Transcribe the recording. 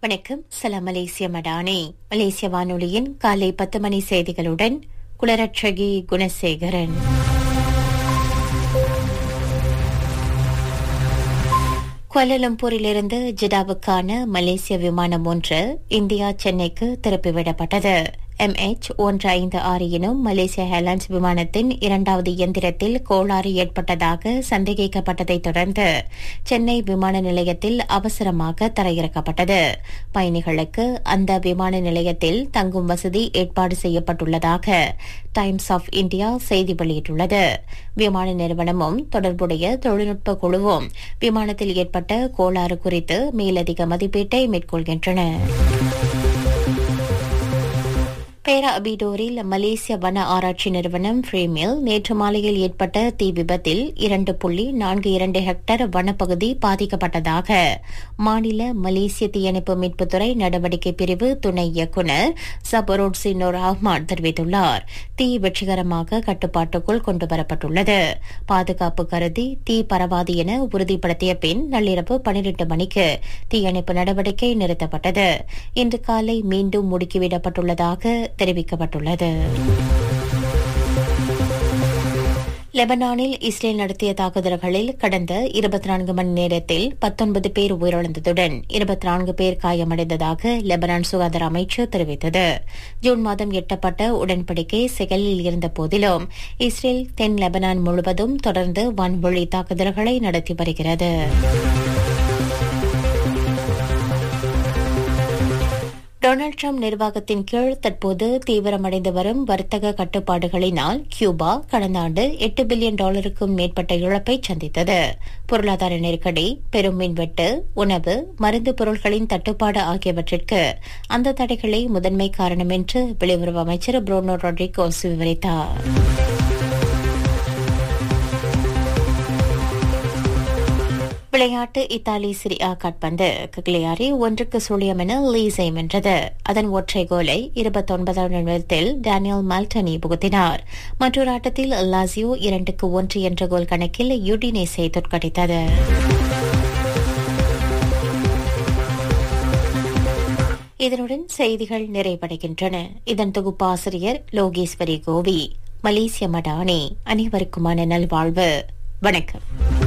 வணக்கம். சலாம் மலேசிய மடானி. மலேசிய வானொலியின் காலை 10 மணி செய்திகளுடன் குளரட்சகி குணசேகரன். குவாலலம்பூரிலிருந்து ஜிடாவுக்கான மலேசிய விமானம் ஒன்று இந்தியா சென்னைக்கு திருப்பிவிடப்பட்டது. MH156 எனும் மலேசிய ஏர்லைன்ஸ் விமானத்தின் இரண்டாவது இயந்திரத்தில் கோளாறு ஏற்பட்டதாக சந்தேகிக்கப்பட்டதைத் தொடர்ந்து சென்னை விமான நிலையத்தில் அவசரமாக தரையிறக்கப்பட்டது. பயணிகளுக்கு அந்த விமான நிலையத்தில் தங்கும் வசதி ஏற்பாடு செய்யப்பட்டுள்ளதாக டைம்ஸ் ஆஃப் இந்தியா செய்தி வெளியிட்டுள்ளது. விமான நிறுவனமும் தொடர்புடைய தொழில்நுட்ப குழுவும் விமானத்தில் ஏற்பட்ட கோளாறு குறித்து மேலதிக மதிப்பீட்டை மேற்கொள்கின்றன. பேரா அபிடோரில் மலேசிய வன ஆராய்ச்சி நிறுவனம் ஃப்ரீமில் நேற்று மாலையில் ஏற்பட்ட தீ விபத்தில் 2.42 ஹெக்டேர் வனப்பகுதி பாதிக்கப்பட்டதாக மாநில மலேசிய தீயணைப்பு மீட்புத்துறை நடவடிக்கை பிரிவு துணை இயக்குநர் சபரோட்சி நூர் அஹ்மத் தெரிவித்துள்ளார். தீ வெற்றிகரமாக கட்டுப்பாட்டுக்குள் கொண்டுவரப்பட்டுள்ளது. பாதுகாப்பு கருதி தீ பரவாது என உறுதிப்படுத்திய பின் நள்ளிரவு 12 மணிக்கு தீயணைப்பு நடவடிக்கை நிறுத்தப்பட்டது. இன்று காலை மீண்டும் முடுக்கிவிடப்பட்டுள்ளதாக தெரிவிக்கப்பட்டுள்ளது. லெபனானில் இஸ்ரேல் நடத்திய தாக்குதல்களில் கடந்த 24 மணி நேரத்தில் 19 பேர் உயிரிழந்ததுடன் 24 பேர் காயமடைந்ததாக லெபனான் சுகாதார அமைச்சு தெரிவித்தது. ஜூன் மாதம் எட்டப்பட்ட உடன்படிக்கை செயலில் இருந்த போதிலும் இஸ்ரேல் தென் லெபனான் முழுவதும் தொடர்ந்து வான்வழி தாக்குதல்களை நடத்தி வருகிறது. டொனால்டு டிரம்ப் நிர்வாகத்தின் கீழ் தற்போது தீவிரமடைந்து வரும் வர்த்தக கட்டுப்பாடுகளினால் கியூபா கடந்த ஆண்டு $8 பில்லியன் மேற்பட்ட இழப்பை சந்தித்தது. பொருளாதார நெருக்கடி, பெரும் மின்வெட்டு, உணவு, மருந்து பொருட்களின் தட்டுப்பாடு ஆகியவற்றிற்கு அந்த தடைகளே முதன்மை காரணம் என்று வெளியுறவு அமைச்சர் புரூனோ ரொட்ரிகோஸ் விவரித்தார். விளையாட்டு. இத்தாலி சிரியா கால்பந்து கக்லியாரி 1-0 என லீஸை வென்றது. அதன் ஒற்றை கோலை 29ஆம் நிமிடத்தில் டேனியல் மால்டனி புகுத்தினார். மற்றொரு ஆட்டத்தில் லாசியோ 2-1 என்ற கோல் கணக்கில் யுடினேஸை தோற்கடித்தது. இதனுடன் செய்திகள் நிறைவடைகின்றன. இதன் தொகுப்பாசிரியர் லோகேஸ்வரி கோவி. மலேசிய மடானி. அனைவருக்குமான நல்வாழ்வு. வணக்கம்.